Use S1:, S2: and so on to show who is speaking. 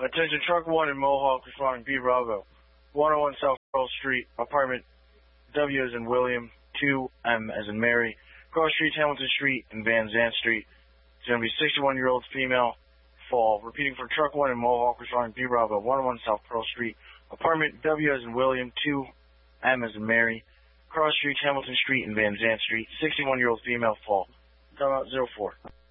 S1: Attention truck 1 in Mohawk responding B Bravo. 101 South Pearl Street, apartment W as in William, 2M as in Mary, Cross Street, Hamilton Street, and Van Zandt Street. It's going to be 61-year-old female, fall. Repeating for truck 1 in Mohawk responding B Bravo. 101 South Pearl Street, apartment W as in William, 2M as in Mary, Cross Street, Hamilton Street, and Van Zandt Street. 61-year-old female, fall. Timeout 04.